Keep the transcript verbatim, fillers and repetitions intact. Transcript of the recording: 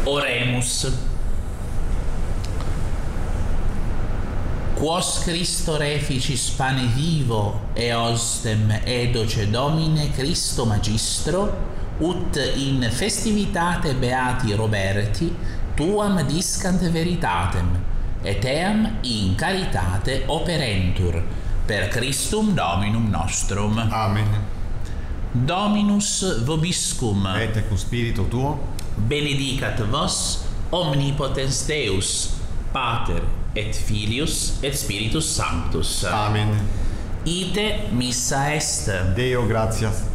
Oremus. Quos Christo reficis pane vivo eostem edoce Domine Christo Magistro, ut in festivitate beati Roberti tuam discant veritatem, et eam in caritate operentur, per Christum Dominum nostrum. Amen. Dominus vobiscum. Et cum spiritu tuo. Benedicat vos omnipotens Deus, Pater et Filius et Spiritus Sanctus. Amen. Ite missa est. Deo gratias.